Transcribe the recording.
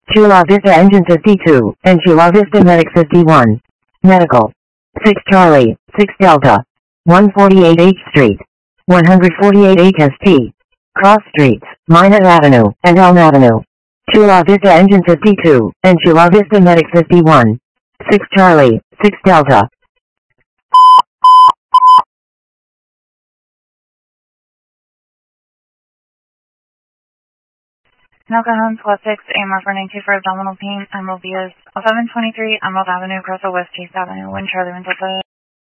Chula Vista Engines is D2, and Chula Vista Medics is D1. Medical. 6 Charlie, 6 Delta. 148 H Street. 148 HST. Cross Streets, Minot Avenue, and Elm Avenue. Chula Vista Engines is D2, and Chula Vista Medics is D1. 6 Charlie, 6 Delta. Nelka Homes, Class 6, AMR for 92 for abdominal pain, Emerald Villas, 1123 Emerald Avenue, across the West Chase Avenue, Wind Charlie, Wind Delta.